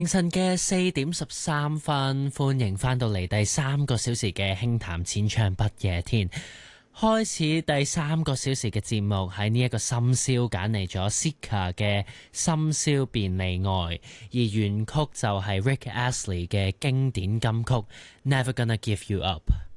凌晨嘅4:13，歡迎翻到嚟第3個小時嘅輕談淺唱不夜天。開始第3個小時嘅節目，喺呢一個深宵揀嚟咗 Sika 嘅深宵便利愛，而原曲就係 Rick Astley 嘅經典金曲 Never Gonna Give You Up。